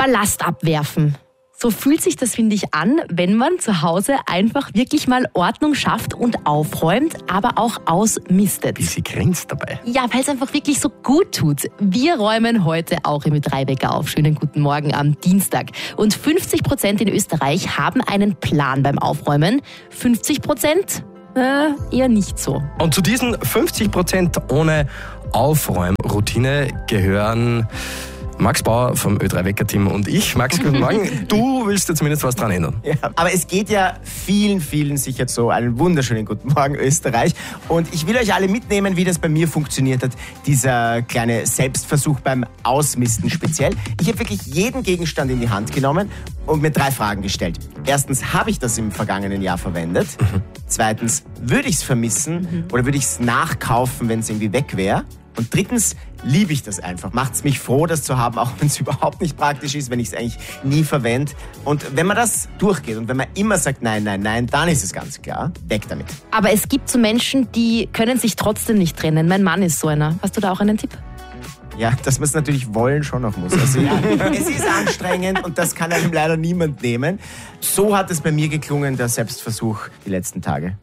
Ballast abwerfen. So fühlt sich das, finde ich, an, wenn man zu Hause einfach wirklich mal Ordnung schafft und aufräumt, aber auch ausmistet. Wie sie grinst dabei. Ja, weil es einfach wirklich so gut tut. Wir räumen heute auch im Ö3-Wecker auf. Schönen guten Morgen am Dienstag. Und 50% in Österreich haben einen Plan beim Aufräumen. 50%? Eher nicht so. Und zu diesen 50% ohne Aufräumroutine gehören Max Bauer vom Ö3-Wecker-Team und ich. Max, guten Morgen. Du willst dir zumindest was dran ändern. Ja, aber es geht ja vielen sicher so. Einen wunderschönen guten Morgen, Österreich. Und ich will euch alle mitnehmen, wie das bei mir funktioniert hat. Dieser kleine Selbstversuch beim Ausmisten speziell. Ich habe wirklich jeden Gegenstand in die Hand genommen und mir 3 Fragen gestellt. Erstens, habe ich das im vergangenen Jahr verwendet? Zweitens, würde ich es vermissen oder würde ich es nachkaufen, wenn es irgendwie weg wäre? Und drittens, liebe ich das einfach. Macht es mich froh, das zu haben, auch wenn es überhaupt nicht praktisch ist, wenn ich es eigentlich nie verwende. Und wenn man das durchgeht und wenn man immer sagt, nein, dann ist es ganz klar, weg damit. Aber es gibt so Menschen, die können sich trotzdem nicht trennen. Mein Mann ist so einer. Hast du da auch einen Tipp? Ja, dass man es natürlich wollen schon noch muss. Also ja, es ist anstrengend und das kann einem leider niemand nehmen. So hat es bei mir geklungen, der Selbstversuch die letzten Tage.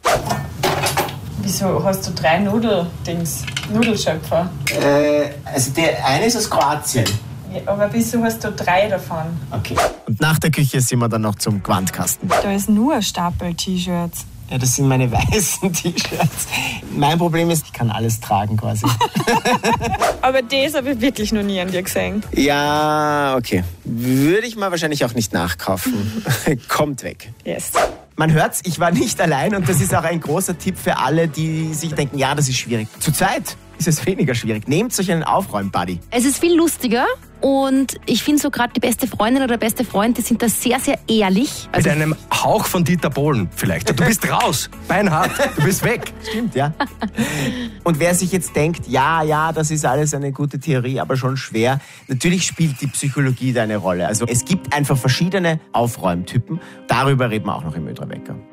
Wieso hast du 3 Nudelschöpfer? Also der eine ist aus Kroatien. Ja, aber wieso hast du 3 davon? Okay. Und nach der Küche sind wir dann noch zum Gewandkasten. Da ist nur ein Stapel T-Shirts. Ja, das sind meine weißen T-Shirts. Mein Problem ist, ich kann alles tragen quasi. Aber das habe ich wirklich noch nie an dir gesehen. Ja, okay. Würde ich mal wahrscheinlich auch nicht nachkaufen. Kommt weg. Yes. Man hört's, ich war nicht allein und das ist auch ein großer Tipp für alle, die sich denken, ja, das ist schwierig. Zu zweit ist es weniger schwierig. Nehmt euch einen Aufräum-Buddy. Es ist viel lustiger und ich finde so gerade die beste Freundin oder der beste Freund, die sind da sehr ehrlich. Mit einem Hauch von Dieter Bohlen vielleicht. Du bist raus, beinhart, du bist weg. Stimmt, ja. Und wer sich jetzt denkt, ja, das ist alles eine gute Theorie, aber schon schwer, natürlich spielt die Psychologie da eine Rolle. Also es gibt einfach verschiedene Aufräumtypen. Darüber reden wir auch noch im Ö3-Wecker.